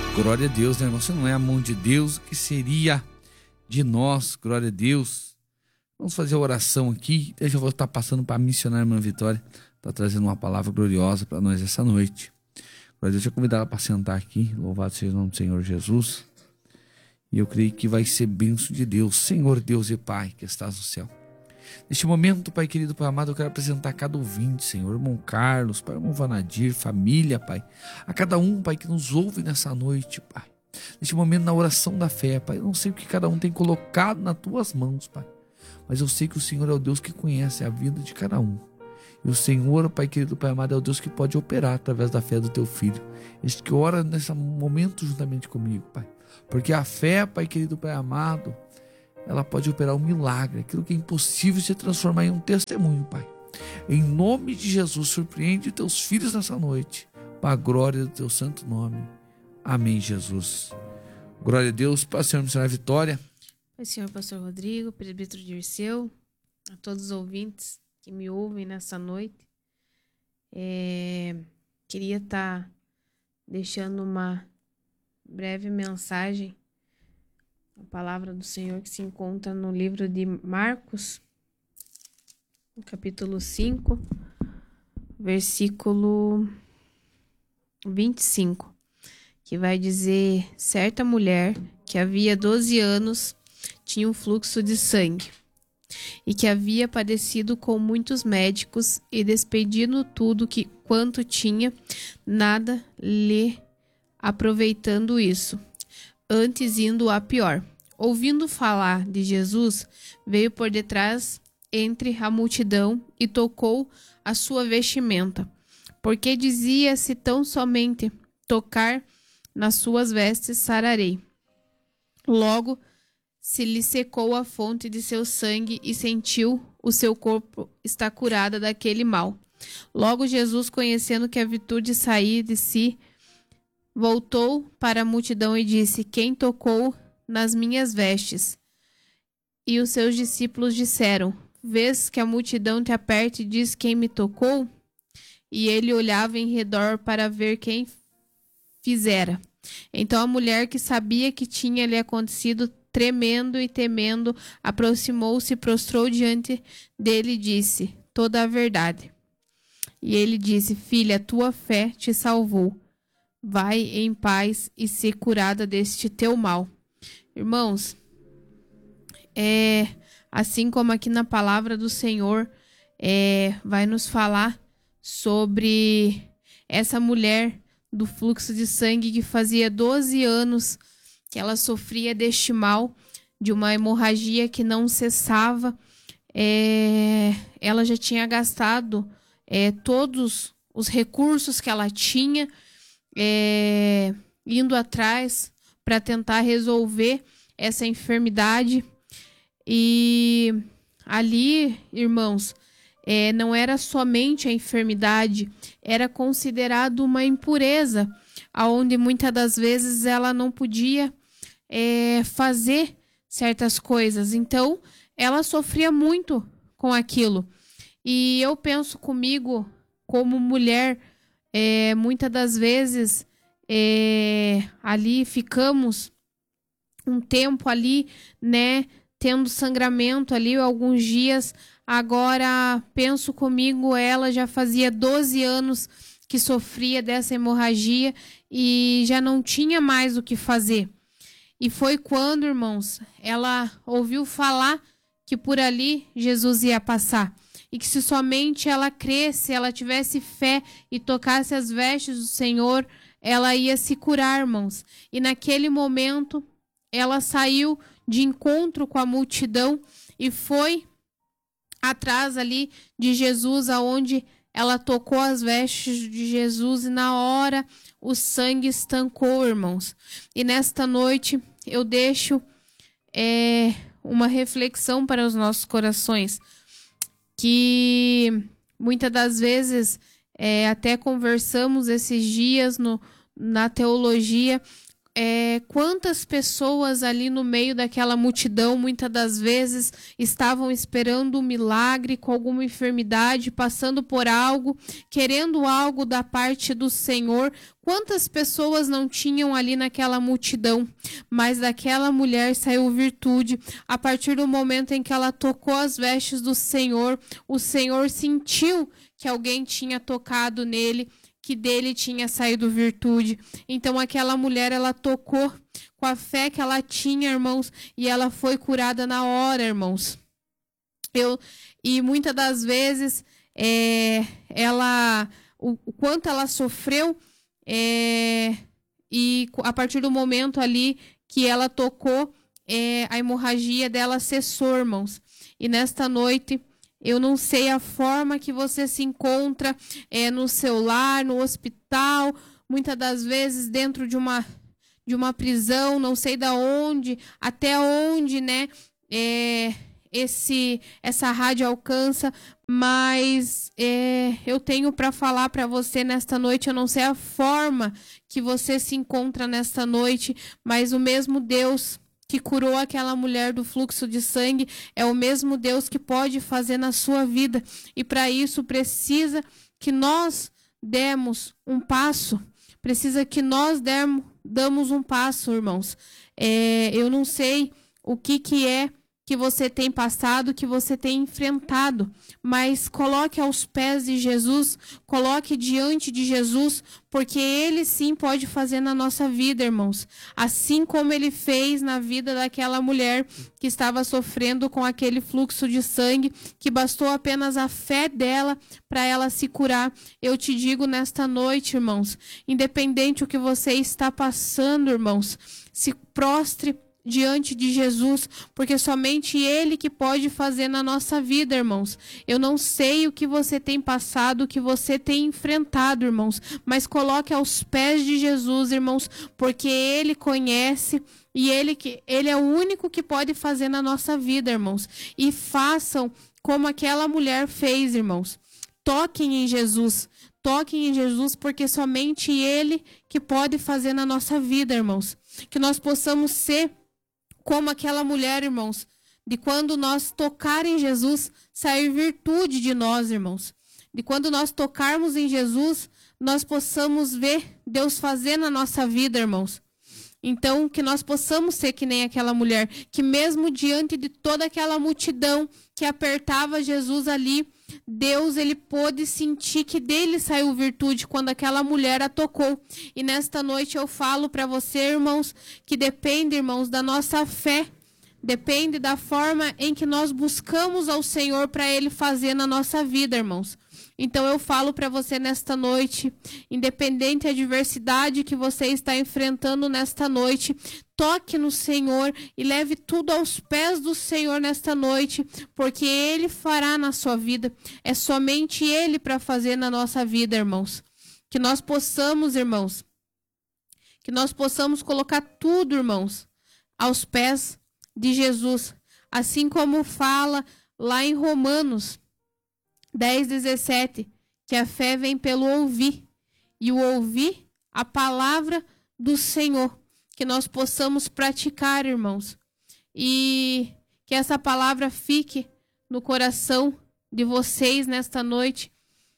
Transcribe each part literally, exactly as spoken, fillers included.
Glória a Deus, né, irmão? Se não é a mão de Deus, o que seria de nós? Glória a Deus. Vamos fazer a oração aqui. Deixa eu vou estar passando para a missionária irmã Vitória. Está trazendo uma palavra gloriosa para nós essa noite. Glória a Deus, deixa eu convidar ela para sentar aqui. Louvado seja o nome do Senhor Jesus. E eu creio que vai ser bênção de Deus. Senhor Deus e Pai, que estás no céu. Neste momento, Pai querido, Pai amado, eu quero apresentar cada ouvinte, Senhor, irmão Carlos, Pai, irmão Vanadir, família, Pai, a cada um, Pai, que nos ouve nessa noite, Pai, neste momento na oração da fé, Pai, eu não sei o que cada um tem colocado nas Tuas mãos, Pai, mas eu sei que o Senhor é o Deus que conhece a vida de cada um, e o Senhor, Pai querido, Pai amado, é o Deus que pode operar através da fé do Teu Filho, este que ora nesse momento juntamente comigo, Pai, porque a fé, Pai querido, Pai amado, ela pode operar um milagre, aquilo que é impossível se transformar em um testemunho, Pai. Em nome de Jesus, surpreende teus filhos nessa noite, para a glória do teu santo nome. Amém, Jesus. Glória a Deus, Pai, Senhor, missionária Vitória. Pai, Senhor, pastor Rodrigo, presbítero Dirceu, a todos os ouvintes que me ouvem nessa noite. É, queria estar tá deixando uma breve mensagem. A palavra do Senhor que se encontra no livro de Marcos, no capítulo cinco, versículo vinte e cinco, que vai dizer: certa mulher que havia doze anos tinha um fluxo de sangue e que havia padecido com muitos médicos e despedindo tudo que quanto tinha, nada lhe aproveitando isso, antes indo a pior. Ouvindo falar de Jesus, veio por detrás entre a multidão e tocou a sua vestimenta, porque dizia-se tão somente tocar nas suas vestes sararei. Logo se lhe secou a fonte de seu sangue e sentiu o seu corpo estar curado daquele mal. Logo Jesus, conhecendo que a virtude saía de si, voltou para a multidão e disse: quem tocou nas minhas vestes? E os seus discípulos disseram: vês que a multidão te aperta e diz: quem me tocou? E ele olhava em redor para ver quem fizera. Então a mulher, que sabia que tinha lhe acontecido, tremendo e temendo, aproximou-se e prostrou diante dele e disse toda a verdade. E ele disse: filha, tua fé te salvou. Vai em paz e ser curada deste teu mal. Irmãos, é, assim como aqui na palavra do Senhor, é, vai nos falar sobre essa mulher do fluxo de sangue que fazia doze anos que ela sofria deste mal, de uma hemorragia que não cessava. É, ela já tinha gastado é, todos os recursos que ela tinha, é, indo atrás para tentar resolver essa enfermidade. E ali, irmãos, é, não era somente a enfermidade, era considerado uma impureza, aonde muitas das vezes ela não podia é, fazer certas coisas. Então, ela sofria muito com aquilo. E eu penso comigo, como mulher, é, muitas das vezes É, ali ficamos um tempo ali, né, tendo sangramento ali alguns dias. Agora penso comigo, ela já fazia doze anos que sofria dessa hemorragia e já não tinha mais o que fazer. E foi quando, irmãos, ela ouviu falar que por ali Jesus ia passar. E que se somente ela cresce, ela tivesse fé e tocasse as vestes do Senhor, ela ia se curar, irmãos. E naquele momento, ela saiu de encontro com a multidão e foi atrás ali de Jesus, aonde ela tocou as vestes de Jesus e na hora o sangue estancou, irmãos. E nesta noite eu deixo é, uma reflexão para os nossos corações, que muitas das vezes é, até conversamos esses dias no, na teologia, É, quantas pessoas ali no meio daquela multidão, muitas das vezes, estavam esperando um milagre, com alguma enfermidade, passando por algo, querendo algo da parte do Senhor. Quantas pessoas não tinham ali naquela multidão, mas daquela mulher saiu virtude. A partir do momento em que ela tocou as vestes do Senhor, o Senhor sentiu que alguém tinha tocado nele, que dele tinha saído virtude. Então aquela mulher, ela tocou com a fé que ela tinha, irmãos, e ela foi curada na hora, irmãos. Eu, e muitas das vezes, é, ela, o, o quanto ela sofreu, é, e a partir do momento ali que ela tocou, é, a hemorragia dela cessou, irmãos. E nesta noite, eu não sei a forma que você se encontra é, no seu lar, no hospital, muitas das vezes dentro de uma, de uma prisão, não sei da onde, até onde, né, é, esse, essa rádio alcança, mas é, eu tenho para falar para você nesta noite, eu não sei a forma que você se encontra nesta noite, mas o mesmo Deus que curou aquela mulher do fluxo de sangue, é o mesmo Deus que pode fazer na sua vida. E para isso precisa que nós demos um passo, precisa que nós demos, damos um passo, irmãos. É, eu não sei o que, que é que você tem passado, que você tem enfrentado, mas coloque aos pés de Jesus, coloque diante de Jesus, porque Ele sim pode fazer na nossa vida, irmãos. Assim como Ele fez na vida daquela mulher que estava sofrendo com aquele fluxo de sangue, que bastou apenas a fé dela para ela se curar. Eu te digo nesta noite, irmãos, independente do que você está passando, irmãos, se prostre diante de Jesus, porque somente Ele que pode fazer na nossa vida, irmãos. Eu não sei o que você tem passado, o que você tem enfrentado, irmãos, mas coloque aos pés de Jesus, irmãos, porque Ele conhece e Ele, que, Ele é o único que pode fazer na nossa vida, irmãos. E façam como aquela mulher fez, irmãos. Toquem em Jesus. Toquem em Jesus, porque somente Ele que pode fazer na nossa vida, irmãos. Que nós possamos ser como aquela mulher, irmãos, de quando nós tocar em Jesus, sair virtude de nós, irmãos. De quando nós tocarmos em Jesus, nós possamos ver Deus fazer na nossa vida, irmãos. Então, que nós possamos ser que nem aquela mulher, que mesmo diante de toda aquela multidão que apertava Jesus ali, Deus, ele pôde sentir que dele saiu virtude quando aquela mulher a tocou. E nesta noite eu falo para você, irmãos, que depende, irmãos, da nossa fé. Depende da forma em que nós buscamos ao Senhor para Ele fazer na nossa vida, irmãos. Então eu falo para você nesta noite, independente da adversidade que você está enfrentando nesta noite, toque no Senhor e leve tudo aos pés do Senhor nesta noite, porque Ele fará na sua vida. É somente Ele para fazer na nossa vida, irmãos. Que nós possamos, irmãos, que nós possamos colocar tudo, irmãos, aos pés de Jesus. Assim como fala lá em Romanos dez, dezessete, que a fé vem pelo ouvir, e o ouvir a palavra do Senhor. Que nós possamos praticar, irmãos, e que essa palavra fique no coração de vocês nesta noite,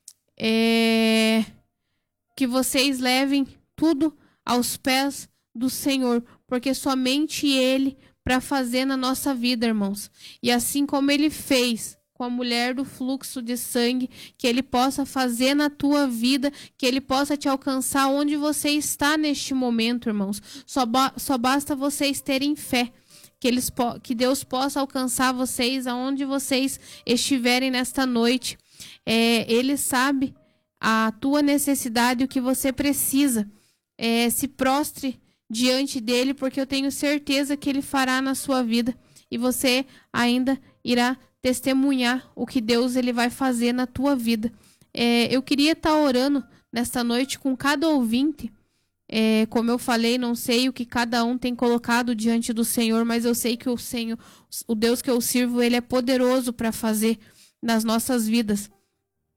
é... que vocês levem tudo aos pés do Senhor, porque somente Ele para fazer na nossa vida, irmãos. E assim como Ele fez com a mulher do fluxo de sangue, que Ele possa fazer na tua vida, que Ele possa te alcançar onde você está neste momento, irmãos. Só, só basta vocês terem fé, que, eles, que Deus possa alcançar vocês aonde vocês estiverem nesta noite. É, Ele sabe a tua necessidade, o que você precisa. É, se prostre diante dele, porque eu tenho certeza que Ele fará na sua vida, e você ainda irá testemunhar o que Deus ele vai fazer na tua vida. É, eu queria estar orando nesta noite com cada ouvinte. É, como eu falei, não sei o que cada um tem colocado diante do Senhor, mas eu sei que o Senhor, o Deus que eu sirvo, ele é poderoso para fazer nas nossas vidas.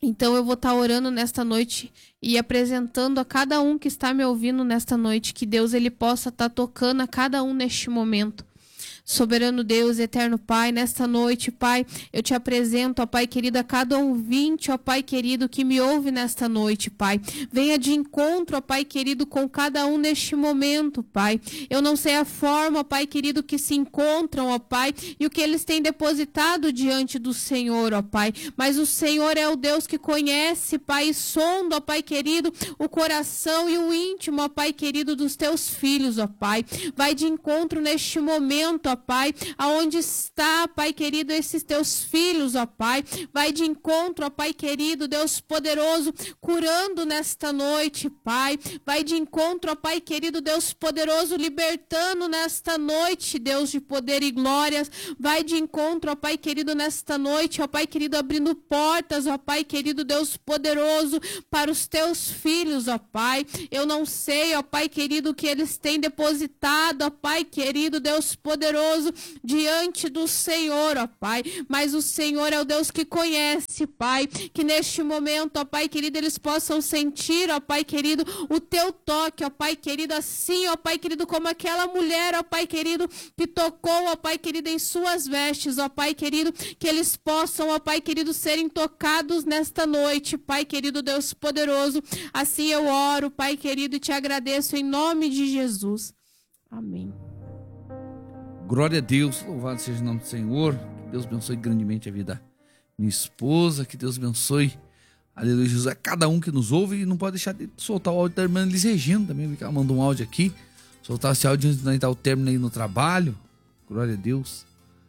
Então eu vou estar orando nesta noite e apresentando a cada um que está me ouvindo nesta noite, que Deus ele possa estar tocando a cada um neste momento. Soberano Deus, eterno Pai, nesta noite, Pai, eu te apresento, ó Pai querido, a cada ouvinte, ó Pai querido, que me ouve nesta noite, Pai. Venha de encontro, ó Pai querido, com cada um neste momento, Pai. Eu não sei a forma, ó Pai querido, que se encontram, ó Pai, e o que eles têm depositado diante do Senhor, ó Pai. Mas o Senhor é o Deus que conhece, Pai, e sonda, ó Pai querido, o coração e o íntimo, ó Pai querido, dos teus filhos, ó Pai. Vai de encontro neste momento, ó Pai, aonde está, Pai querido, esses teus filhos, ó Pai, vai de encontro, ó Pai querido, Deus poderoso, curando nesta noite, Pai, vai de encontro, ó Pai querido, Deus poderoso, libertando nesta noite, Deus de poder e glórias, vai de encontro, ó Pai querido, nesta noite, ó Pai querido, abrindo portas, ó Pai querido, Deus poderoso, para os teus filhos, ó Pai, eu não sei, ó Pai querido, o que eles têm depositado, ó Pai querido, Deus poderoso, diante do Senhor, ó Pai, mas o Senhor é o Deus que conhece, Pai, que neste momento, ó Pai querido, eles possam sentir, ó Pai querido, o teu toque, ó Pai querido, assim, ó Pai querido, como aquela mulher, ó Pai querido, que tocou, ó Pai querido, em suas vestes, ó Pai querido, que eles possam, ó Pai querido, serem tocados nesta noite, Pai querido, Deus poderoso, assim eu oro, Pai querido, e te agradeço em nome de Jesus. Amém. Glória a Deus, louvado seja o nome do Senhor, que Deus abençoe grandemente a vida da minha esposa, que Deus abençoe, aleluia, Jesus, a cada um que nos ouve, e não pode deixar de soltar o áudio da irmã Elis Regina também, ela mandou um áudio aqui, soltar esse áudio antes de dar o término aí no trabalho, glória a Deus.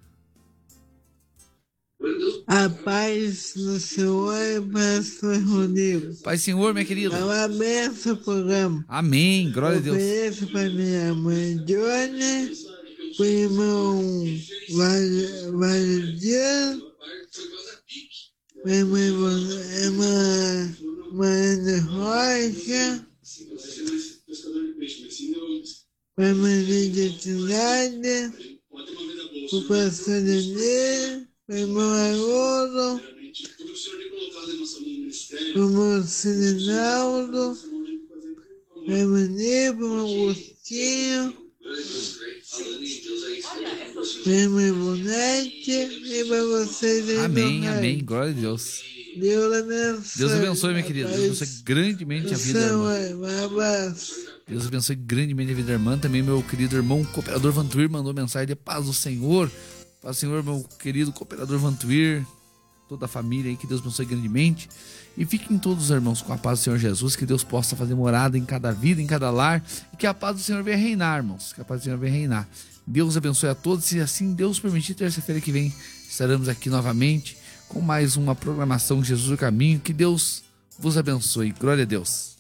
A paz do Senhor, pastor Rodrigo. Pai Senhor, minha querida. Ela abençoa o programa. Amém, glória a Deus. Ofereço para minha mãe Johnny, para o irmão Valdir, para a irmã Mariana Rocha, para a irmã Lídia Trindade, para o pastor Daniel, para o irmão Haroldo, para o irmão Cirinaldo, para a irmã Nê, para o irmão Agostinho, para a irmã Bonete e para vocês aí. Amém, amém, glória a Deus. Deus abençoe. Deus abençoe, minha querida. Deus abençoe grandemente a vida da irmã. Um abraço. Deus abençoe grandemente a vida da irmã. Também meu querido irmão Cooperador Vantuir mandou mensagem de paz do Senhor. Paz do Senhor, meu querido Cooperador Vantuir, toda a família aí, que Deus abençoe grandemente. E fiquem todos, irmãos, com a paz do Senhor Jesus, que Deus possa fazer morada em cada vida, em cada lar, e que a paz do Senhor venha reinar, irmãos, que a paz do Senhor venha reinar. Deus abençoe a todos, e assim Deus permitir, terça-feira que vem estaremos aqui novamente com mais uma programação Jesus o Caminho. Que Deus vos abençoe. Glória a Deus.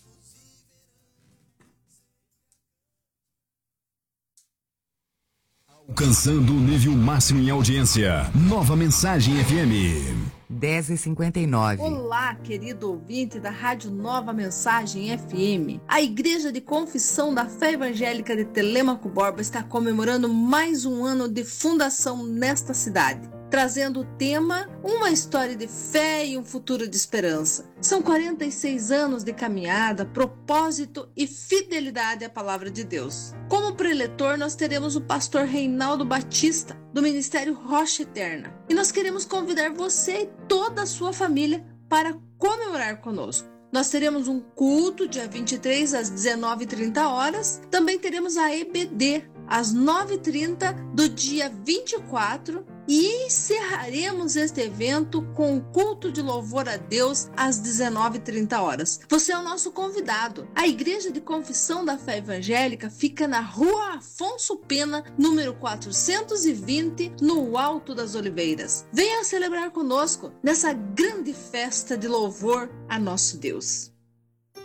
Alcançando o nível máximo em audiência. Nova Mensagem F M. dez e cinquenta e nove. Olá, querido ouvinte da Rádio Nova Mensagem F M. A Igreja de Confissão da Fé Evangélica de Telêmaco Borba está comemorando mais um ano de fundação nesta cidade, trazendo o tema Uma História de Fé e um Futuro de Esperança. São quarenta e seis anos de caminhada, propósito e fidelidade à Palavra de Deus. Como preletor, nós teremos o pastor Reinaldo Batista, do Ministério Rocha Eterna. E nós queremos convidar você e toda a sua família para comemorar conosco. Nós teremos um culto dia vinte e três às dezenove e trinta horas. Também teremos a E B D às nove e trinta do dia vinte e quatro e encerraremos este evento com o culto de louvor a Deus às dezenove e trinta horas. Você é o nosso convidado. A Igreja de Confissão da Fé Evangélica fica na Rua Afonso Pena, número quatrocentos e vinte, no Alto das Oliveiras. Venha celebrar conosco nessa grande festa de louvor a nosso Deus.